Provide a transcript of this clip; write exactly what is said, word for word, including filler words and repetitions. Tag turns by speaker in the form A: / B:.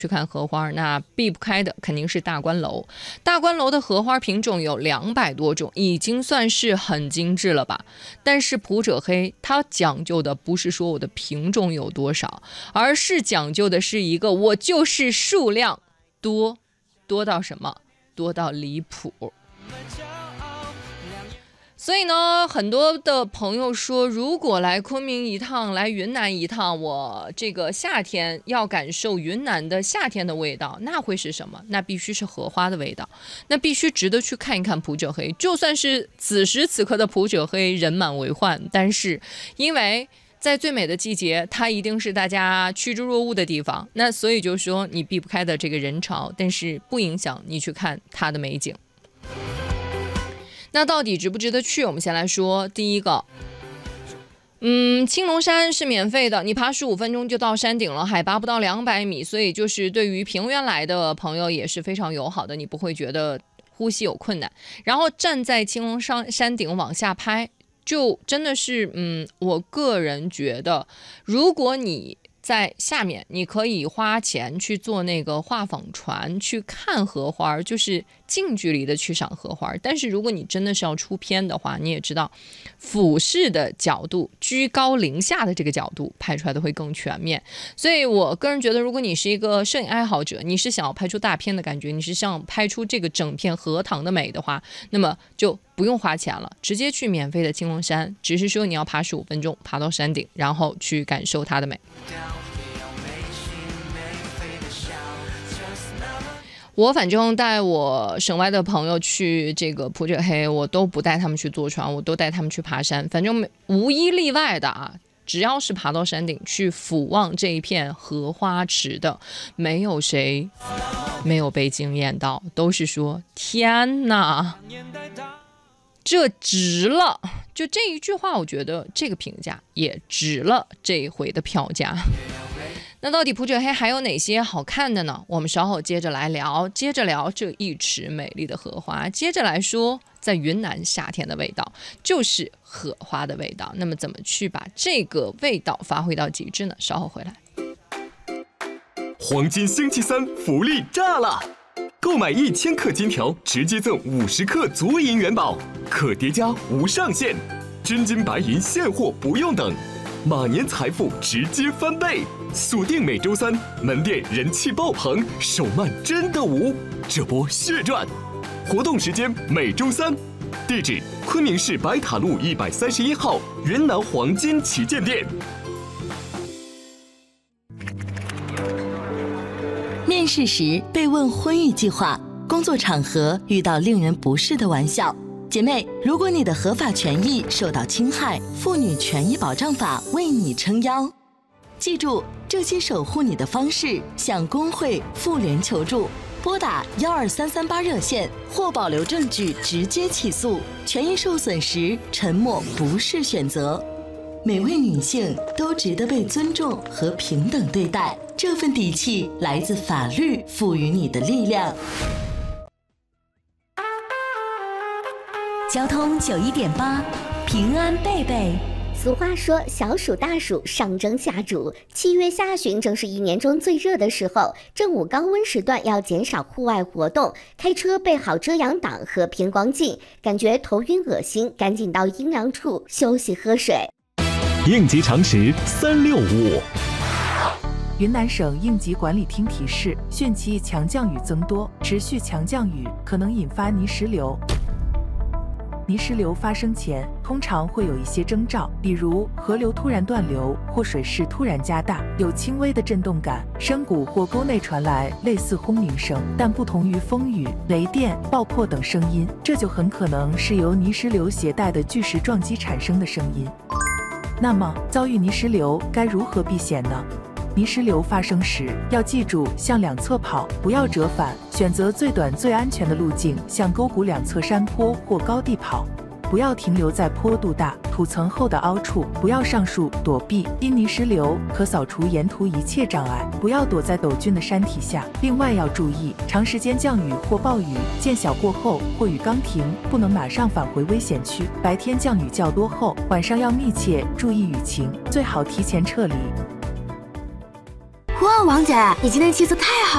A: 去看荷花，那避不开的肯定是大观楼。大观楼的荷花品种有两百多种，已经算是很精致了吧。但是普者黑它讲究的不是说我的品种有多少，而是讲究的是一个我就是数量多，多到什么？多到离谱。所以呢，很多的朋友说，如果来昆明一趟，来云南一趟，我这个夏天要感受云南的夏天的味道，那会是什么？那必须是荷花的味道，那必须值得去看一看普者黑。就算是此时此刻的普者黑人满为患，但是因为在最美的季节，它一定是大家趋之若鹜的地方，那所以就是说你避不开的这个人潮，但是不影响你去看它的美景。那到底值不值得去？我们先来说第一个，嗯，青龙山是免费的，你爬十五分钟就到山顶了，海拔不到两百米，所以就是对于平原来的朋友也是非常友好的，你不会觉得呼吸有困难。然后站在青龙山山顶往下拍，就真的是，嗯，我个人觉得，如果你在下面，你可以花钱去坐那个画舫船去看荷花，就是近距离的去赏荷花。但是如果你真的是要出片的话，你也知道俯视的角度，居高临下的这个角度拍出来的会更全面。所以我个人觉得，如果你是一个摄影爱好者，你是想要拍出大片的感觉，你是想拍出这个整片荷塘的美的话，那么就不用花钱了，直接去免费的青龙山，只是说你要爬十五分钟，爬到山顶，然后去感受它的美。我反正带我省外的朋友去这个普者黑，我都不带他们去坐船，我都带他们去爬山，反正无一例外的啊，只要是爬到山顶去俯望这一片荷花池的，没有谁没有被惊艳到，都是说天哪，这值了。就这一句话，我觉得这个评价也值了这一回的票价。那到底普者黑还有哪些好看的呢？我们稍后接着来聊，接着聊这一池美丽的荷花，接着来说在云南夏天的味道，就是荷花的味道。那么怎么去把这个味道发挥到极致呢？稍后回来。
B: 黄金星期三福利炸了！购买一千克金条，直接赠五十克足银元宝，可叠加无上限，真金白银现货不用等，马年财富直接翻倍。锁定每周三，门店人气爆棚，手慢真的无，这波血赚！活动时间每周三，地址昆明市白塔路一百三十一号云南黄金旗舰店。
C: 面试时被问婚育计划，工作场合遇到令人不适的玩笑，姐妹，如果你的合法权益受到侵害，妇女权益保障法为你撑腰。记住，这些守护你的方式，向工会、妇联求助，拨打幺二三三八热线或保留证据直接起诉。权益受损时，沉默不是选择。每位女性都值得被尊重和平等对待，这份底气来自法律赋予你的力量。
D: 交通九一点八，平安贝贝。
E: 俗话说小暑大暑上蒸下煮，七月下旬正是一年中最热的时候，正午高温时段要减少户外活动，开车备好遮阳挡和偏光镜，感觉头晕恶心，赶紧到阴凉处休息喝水。
B: 应急常识三六五。
F: 云南省应急管理厅提示，汛期强降雨增多，持续强降雨可能引发泥石流。泥石流发生前，通常会有一些征兆，比如河流突然断流或水势突然加大，有轻微的震动感，深谷或沟内传来类似轰鸣声，但不同于风雨、雷电、爆破等声音，这就很可能是由泥石流携带的巨石撞击产生的声音。那么，遭遇泥石流该如何避险呢？泥石流发生时，要记住向两侧跑，不要折返，选择最短最安全的路径，向沟谷两侧山坡或高地跑，不要停留在坡度大、土层厚的凹处，不要上树躲避，因泥石流可扫除沿途一切障碍，不要躲在陡峻的山体下。另外要注意，长时间降雨或暴雨见小过后或雨刚停，不能马上返回危险区。白天降雨较多后，晚上要密切注意雨情，最好提前撤离。
G: 哇，王姐，你今天气色太好